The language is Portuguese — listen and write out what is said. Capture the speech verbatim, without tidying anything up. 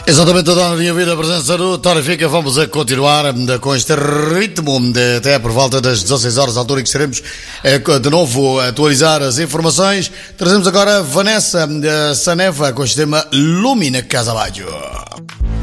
Exatamente, a dona minha vida, a presença do Tony Fica. Vamos a continuar com este ritmo de, até por volta das dezasseis horas, a altura em que estaremos de novo a atualizar as informações. Trazemos agora Vanessa Saneva com o sistema Lumina Casa Baixo.